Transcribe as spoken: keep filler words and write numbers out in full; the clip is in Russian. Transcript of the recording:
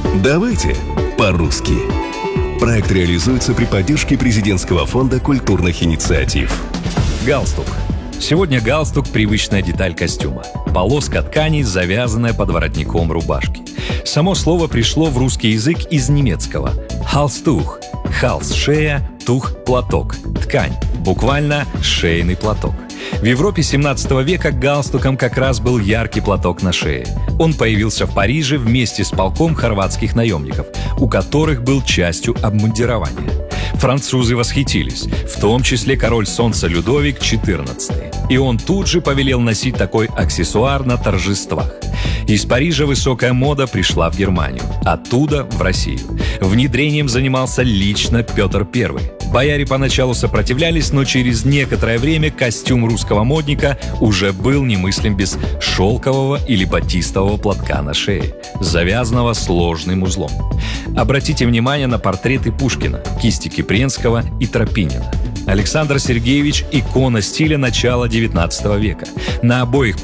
Давайте по-русски. Проект реализуется при поддержке Президентского фонда культурных инициатив. Галстук. Сегодня галстук – привычная деталь костюма. Полоска ткани, завязанная под воротником рубашки. Само слово пришло в русский язык из немецкого. «Halstuch». «Халс» – шея, «тух» – платок. Ткань. Буквально шейный платок. В Европе семнадцатого века галстуком как раз был яркий платок на шее. Он появился в Париже вместе с полком хорватских наемников, у которых был частью обмундирования. Французы восхитились, в том числе король солнца Людовик четырнадцатый. И он тут же повелел носить такой аксессуар на торжествах. Из Парижа высокая мода пришла в Германию, оттуда в Россию. Внедрением занимался лично Петр Первый. Бояре поначалу сопротивлялись, но через некоторое время костюм русского модника уже был немыслим без шелкового или батистового платка на шее, завязанного сложным узлом. Обратите внимание на портреты Пушкина, кисти Кипренского и Тропинина. Александр Сергеевич – икона стиля начала девятнадцатого века. На обоих